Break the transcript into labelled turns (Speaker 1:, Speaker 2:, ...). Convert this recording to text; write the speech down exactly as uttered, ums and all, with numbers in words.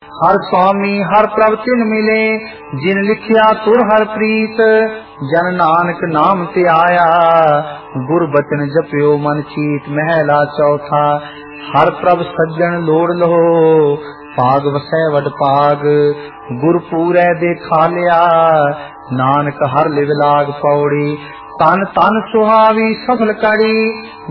Speaker 1: हर स्वामी हर प्रभ तिन मिले, जिन लिखिया तुर हर प्रीत। जन नानक नाम ते आया, गुर बचन जप्यो मन चीत। महला चौथा। हर प्रभ सज्जन लोड़ लो, पाग वसै वड पाग। गुर पूरै देखा लिया, नानक हर लिव लाग। पौड़ी तन तन सुहावी सफल करी,